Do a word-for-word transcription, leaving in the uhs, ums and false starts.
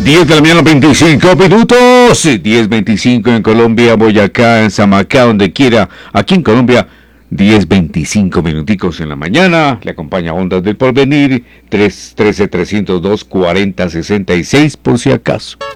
diez de la mañana, veinticinco minutos. diez veinticinco en Colombia, Boyacá, en Samacá, donde quiera. Aquí en Colombia, diez veinticinco minuticos en la mañana. Le acompaña Ondas del Porvenir, tres uno tres, tres cero dos, cuarenta sesenta y seis, por si acaso.